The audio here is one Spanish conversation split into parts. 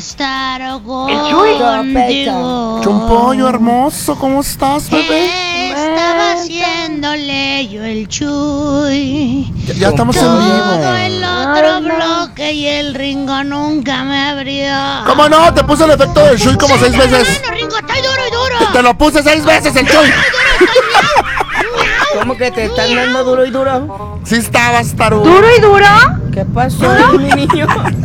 estar Chuy. contigo. Chumpollo hermoso, ¿cómo estás, bebé? Estaba haciéndole yo el Chuy. Ya estamos en Todo el vivo. otro bloque y el Ringo nunca me abrió. ¿Cómo no? Te puse el efecto del Chuy como 6 veces. Bueno, Ringo, estoy duro y duro. Te lo puse 6 veces el Chuy. ¿Cómo que te están dando duro y duro? Sí estabas, tarugo. ¿Duro y duro? ¿Qué pasó, mi niño?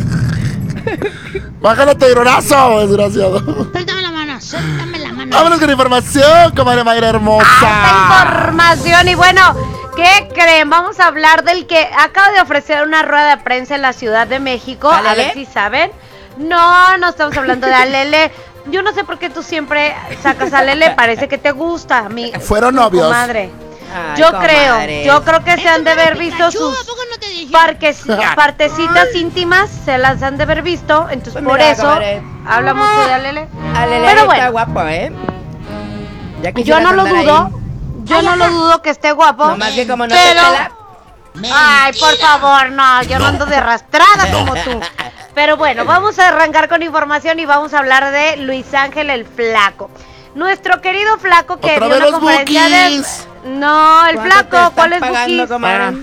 Bájale tu grorazo, desgraciado. Suéltame la mano, suéltame la mano. Vámonos con información, comadre Mayra hermosa. Harta información. Y bueno, ¿qué creen? Vamos a hablar del que acaba de ofrecer una rueda de prensa en la Ciudad de México. A ¿Alele? ver si saben. No estamos hablando de Alele. Yo no sé por qué tú siempre sacas a Alele. Parece que te gusta a mí. Fueron novios. Comadre. Ay, Yo comadre. creo que se han de haber visto sus ¿A poco no te dije? partecitas íntimas, se las han de haber visto, entonces Pues por mira, eso comadre. habla mucho de Alele. Alele Pero está bueno, guapo, ¿eh? Ya yo quisieras no lo andar dudo, yo no lo dudo que esté guapo, Nomás que como no pero... te pela. Ay, por favor, no, yo no ando de arrastrada como tú. Pero bueno, vamos a arrancar con información y vamos a hablar de Luis Ángel el Flaco. Nuestro querido Flaco que Otra dio vez una los conferencia de... bookies. No, el ¿Cuánto te Flaco, están ¿cuál es pagando, bookies? comadre?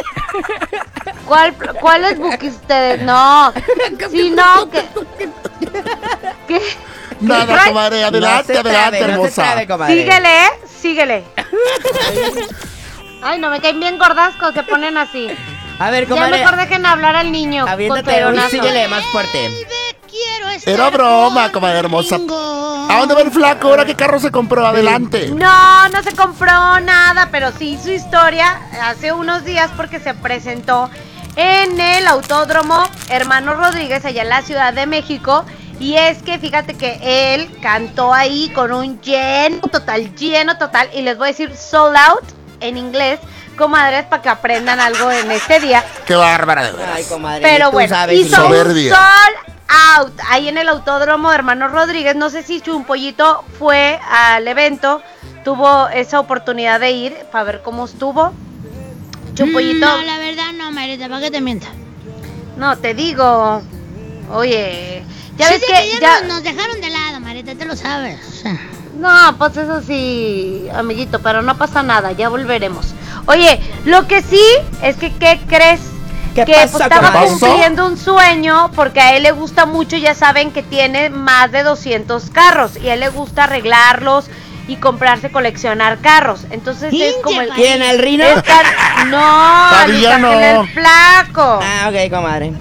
¿Cuál es bookies ustedes? No, si no, ¿qué? Nada, traes? comadre, No adelante, se adelante, trabe, no se hermosa. trabe, comadre. Síguele. Ay, no me caen bien gordascos, se ponen así. A ver, Ya comadre. mejor dejen hablar al niño. con Aviéntate un peronazo. síguele más fuerte. Quiero estar Era broma, comadre hermosa. contigo. ¿A dónde va el Flaco? ¿Ahora qué carro se compró? Adelante. No se compró nada, pero sí hizo historia hace unos días porque se presentó en el Autódromo Hermanos Rodríguez, allá en la Ciudad de México. Y es que fíjate que él cantó ahí con un lleno total. Y les voy a decir sold out en inglés, comadres, para que aprendan algo en este día. Qué bárbara de veras. Ay, comadre. Pero tú bueno, sabes, hizo un Soberbia. sold out ahí en el Autódromo Hermanos Rodríguez. No sé si Chumpollito fue al evento, tuvo esa oportunidad de ir para ver cómo estuvo. Chumpollito, No, la verdad no, Marita, ¿para qué te mientas? no te digo. Oye, ya Sí, ves sí, que ya nos dejaron de lado, Marita, te lo sabes. O sea, no, pues eso sí, amiguito, pero no pasa nada, ya volveremos. Oye, lo que sí es que, ¿qué crees? ¿Qué Que pasó, pues, estaba comadre? cumpliendo un sueño porque a él le gusta mucho, ya saben que tiene más de 200 carros y a él le gusta arreglarlos y comprarse, coleccionar carros. Entonces es como el... Pinche ¿Quién, el Rino? No, Luis Todavía Ángel no. el Flaco. Ah, ok, comadre.